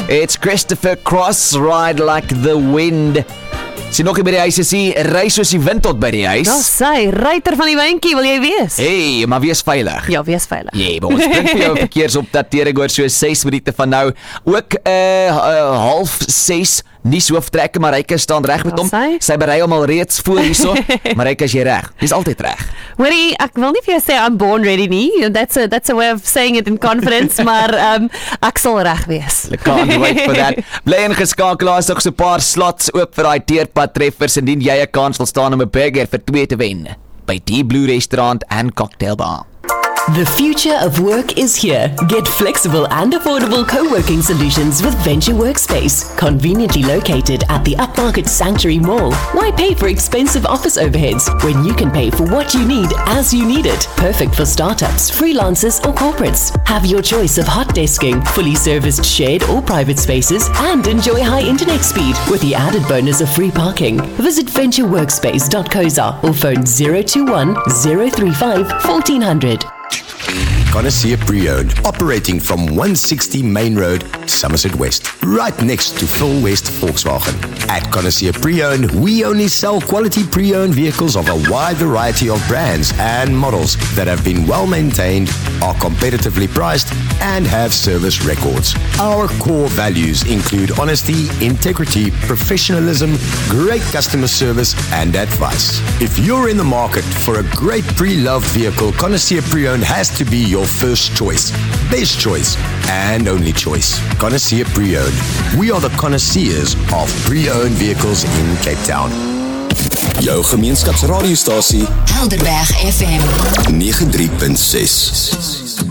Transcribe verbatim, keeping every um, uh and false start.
It's Christopher Cross, Ride Like the Wind. Sien nog nie by die huis is nie, ry soos die wind tot by die huis. Ja, sy, ruiter van die wynkie, wil jy wees? Hey, maar wees veilig. Ja, wees veilig. Ja, yeah, maar ons bring vir jou verkeersopdatering oor so ses minute van nou. Ook uh, uh, half ses, nie so hoofdtrekke, maar Ryke staan reg met hom. Sy? Sy berei hom al reeds voor hierso, maar Ryke is jy reg. Dis altyd reg. Hoorie, ek wil nie vir jou sê I'm born ready nie. That's a, that's a way of saying it in confidence, maar um, ek sal reg wees. Can't wait for that. Bly ingeskakel, daar is nog so 'n paar slots oop vir daai teerpadtreffers indien jy 'n kans wil staan om 'n burger vir twee te wen by Die Blue Restaurant and Cocktail Bar. The future of work is here. Get flexible and affordable co-working solutions with Venture Workspace, conveniently located at the Upmarket Sanctuary Mall. Why pay for expensive office overheads when you can pay for what you need as you need it? Perfect for startups, freelancers or corporates. Have your choice of hot desking, fully serviced shared or private spaces, and enjoy high internet speed with the added bonus of free parking. Visit venture workspace dot co za or phone zero two one, zero three five, one four zero zero. Connoisseur Pre-Owned, operating from one sixty Main Road, Somerset West, right next to Phil West Volkswagen. At Connoisseur Pre-Owned, we only sell quality pre-owned vehicles of a wide variety of brands and models that have been well maintained, are competitively priced, and have service records. Our core values include honesty, integrity, professionalism, great customer service, and advice. If you're in the market for a great pre-loved vehicle, Connoisseur Pre-Owned has to be your first choice, best choice, and only choice. Connoisseur Pre-Owned. We are the connoisseurs of pre-owned vehicles in Cape Town. Jou gemeenskapsradiostasie Helderberg F M ninety-three point six.